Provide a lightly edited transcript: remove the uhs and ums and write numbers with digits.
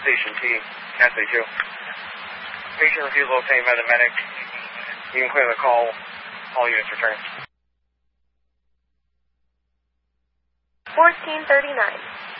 Station T, Cassidy 2. Patient refusal obtained by the medic. You can clear the call. All units return. 1439.